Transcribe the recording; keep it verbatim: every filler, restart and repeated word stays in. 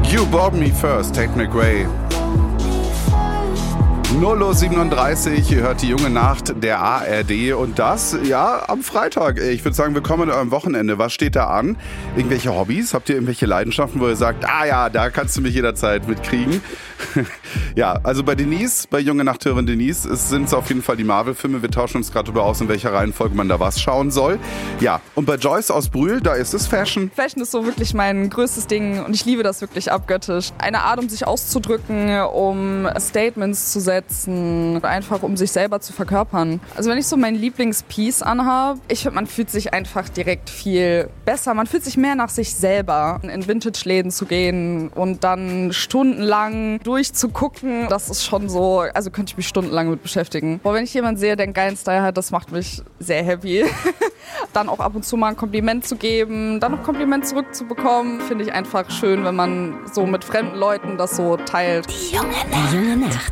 You Bought Me First, Tate McRae. null Uhr siebenunddreißig, ihr hört die junge Nacht der A R D und das, ja, am Freitag. Ich würde sagen, willkommen am Wochenende. Was steht da an? Irgendwelche Hobbys? Habt ihr irgendwelche Leidenschaften, wo ihr sagt, ah ja, da kannst du mich jederzeit mitkriegen? Ja, also bei Denise, bei junge Nachthörerin Denise, es sind auf jeden Fall die Marvel-Filme. Wir tauschen uns gerade darüber aus, in welcher Reihenfolge man da was schauen soll. Ja, und bei Joyce aus Brühl, da ist es Fashion. Fashion ist so wirklich mein größtes Ding und ich liebe das wirklich abgöttisch. Eine Art, um sich auszudrücken, um Statements zu setzen, einfach um sich selber zu verkörpern. Also wenn ich so mein Lieblingspiece anhabe, ich finde, man fühlt sich einfach direkt viel besser. Man fühlt sich mehr nach sich selber. In Vintage-Läden zu gehen und dann stundenlang durchzugucken, das ist schon so, also könnte ich mich stundenlang mit beschäftigen. Aber wenn ich jemanden sehe, der einen geilen Style hat, das macht mich sehr happy. Dann auch ab und zu mal ein Kompliment zu geben, dann noch ein Kompliment zurückzubekommen, finde ich einfach schön, wenn man so mit fremden Leuten das so teilt. Die junge Nacht. Die junge Nacht.